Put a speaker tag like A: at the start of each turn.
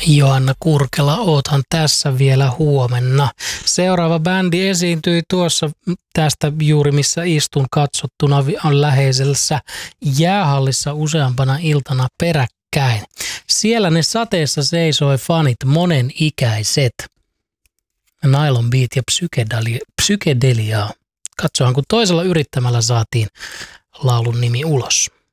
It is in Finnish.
A: Joanna Kurkela, oothan tässä vielä huomenna. Seuraava bändi esiintyi tuossa tästä juuri missä istun katsottuna on läheisessä jäähallissa useampana iltana peräkkäin. Siellä ne sateessa seisoi fanit monenikäiset. Nylon Beat ja psykedeliaa. Katsohan kun toisella yrittämällä saatiin laulun nimi ulos.